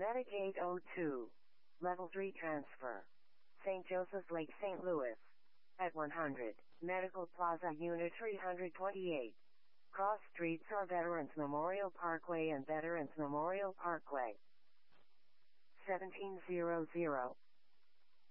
Medicaid 02. Level 3 transfer. St. Joseph's Lake, St. Louis. At 100. Medical Plaza Unit 328. Cross streets are Veterans Memorial Parkway and Veterans Memorial Parkway. 1700.